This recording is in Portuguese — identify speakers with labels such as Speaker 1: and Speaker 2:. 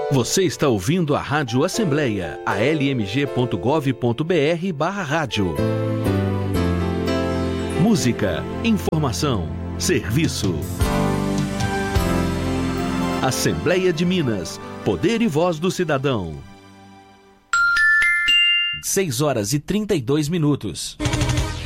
Speaker 1: Você está ouvindo a Rádio Assembleia, a lmg.gov.br/rádio. Música, informação, serviço. Assembleia de Minas, poder e voz do cidadão. 6 horas e 32 minutos.